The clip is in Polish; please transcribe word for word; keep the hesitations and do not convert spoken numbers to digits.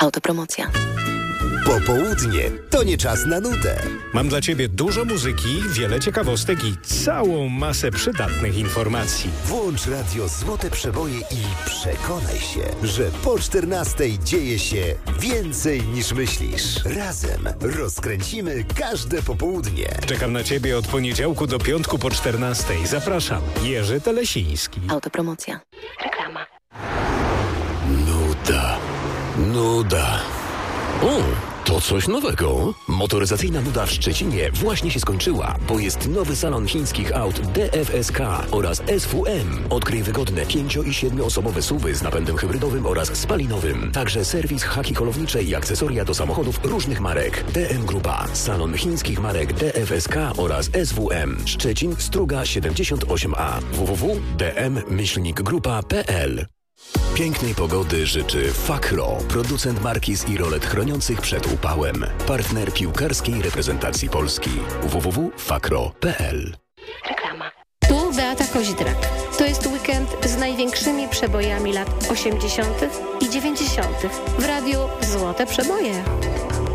Autopromocja. Popołudnie to nie czas na nudę. Mam dla Ciebie dużo muzyki, wiele ciekawostek i całą masę przydatnych informacji. Włącz radio Złote Przeboje i przekonaj się, że po czternastej dzieje się więcej niż myślisz. Razem rozkręcimy każde popołudnie. Czekam na Ciebie od poniedziałku do piątku po czternastej. Zapraszam. Jerzy Telesiński. Autopromocja. Reklama. Nuda. Nuda. O, to coś nowego. Motoryzacyjna nuda w Szczecinie właśnie się skończyła, bo jest nowy salon chińskich aut D F S K oraz S W M. Odkryj wygodne pięcio- i siedmioosobowe suwy z napędem hybrydowym oraz spalinowym. Także serwis, haki kolownicze i akcesoria do samochodów różnych marek. D M Grupa. Salon chińskich marek D F S K oraz S W M. Szczecin, Struga siedemdziesiąt osiem A. w w w kropka d m myślnik grupa kropka p l. Pięknej pogody życzy Fakro, producent markiz i rolet chroniących przed upałem. Partner piłkarskiej reprezentacji Polski. w w w kropka fakro kropka p l. Reklama. Tu Beata Kozidrak. To jest weekend z największymi przebojami lat osiemdziesiątych i dziewięćdziesiątych w radiu Złote Przeboje.